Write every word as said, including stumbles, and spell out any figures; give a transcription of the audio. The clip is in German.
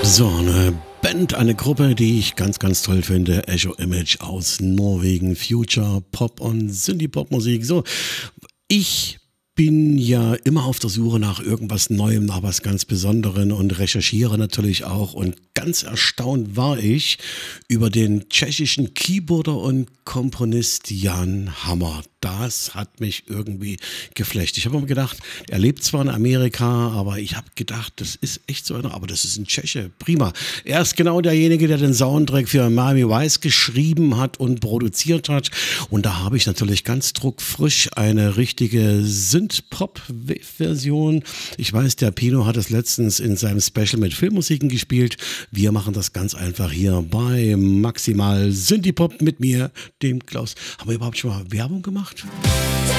So, eine Band, eine Gruppe, die ich ganz, ganz toll finde. Echo Image aus Norwegen. Future, Pop und Synthie-Pop-Musik. So, ich bin ja immer auf der Suche nach irgendwas Neuem, nach was ganz Besonderem und recherchiere natürlich auch. Und ganz erstaunt war ich über den tschechischen Keyboarder und Komponist Jan Hammer. Das hat mich irgendwie geflecht. Ich habe mir gedacht, er lebt zwar in Amerika, aber ich habe gedacht, das ist echt so einer, aber das ist ein Tscheche. Prima. Er ist genau derjenige, der den Soundtrack für Miami Vice geschrieben hat und produziert hat. Und da habe ich natürlich ganz druckfrisch eine richtige Synth-Pop-Version. Ich weiß, der Pino hat es letztens in seinem Special mit Filmmusiken gespielt. Wir machen das ganz einfach hier bei Maximal Synthie-Pop mit mir, dem Klaus. Haben wir überhaupt schon mal Werbung gemacht?